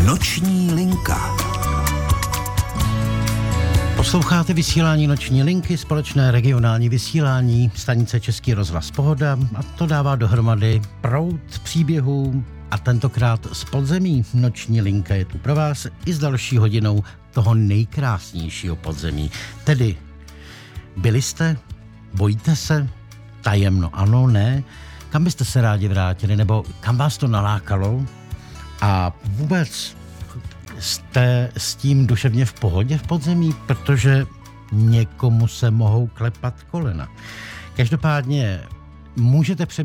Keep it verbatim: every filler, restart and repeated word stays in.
Noční linka. Posloucháte vysílání Noční linky, společné regionální vysílání stanice Český rozhlas Pohoda, a to dává dohromady proud příběhů a tentokrát z podzemí. Noční linka je tu pro vás i s další hodinou toho nejkrásnějšího podzemí. Tedy byli jste, bojíte se, tajemno ano, ne, kam byste se rádi vrátili, nebo kam vás to nalákalo a vůbec jste s tím duševně v pohodě v podzemí, protože někomu se mohou klepat kolena. Každopádně můžete přemýšlet